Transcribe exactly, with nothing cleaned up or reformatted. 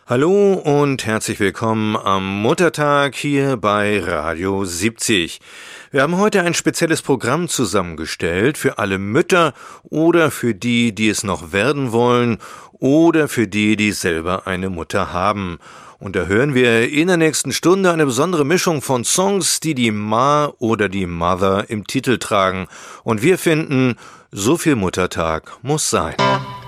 Hallo und herzlich willkommen am Muttertag hier bei Radio siebzig. Wir haben heute ein spezielles Programm zusammengestellt für alle Mütter oder für die, die es noch werden wollen oder für die, die selber eine Mutter haben. Und da hören wir in der nächsten Stunde eine besondere Mischung von Songs, die die Ma oder die Mother im Titel tragen. Und wir finden, so viel Muttertag muss sein.